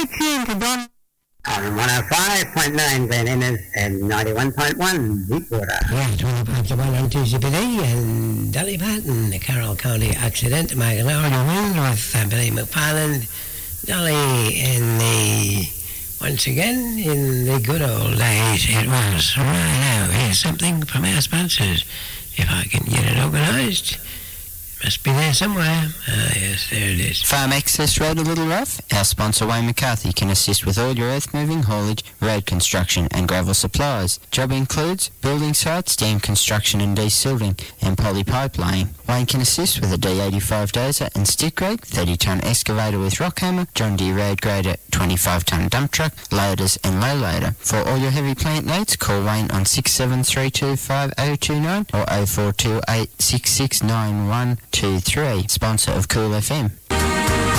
Stay tuned to Don on 105.9 Glen Innes and 91.1 Deepwater. Yeah, 20 past 1 on Tuesday PD and Dolly Patton, the Carroll County Accident, Maganauer win with Billy McFarland. Dolly once again in the good old days it was. Right now, here's something from our sponsors. If I can get it organised. Must be there somewhere. Yes, there it is. Farm Access Road a little rough? Our sponsor Wayne McCarthy can assist with all your earth moving, haulage, road construction and gravel supplies. Job includes building sites, dam construction and desilting and poly pipe laying. Wayne can assist with a D85 dozer and stick rake, 30-tonne excavator with rock hammer, John Deere road grader, 25-tonne dump truck, loaders and low loader. For all your heavy plant needs, call Wayne on 67325029 or 0428 669123. Sponsor of Cool FM.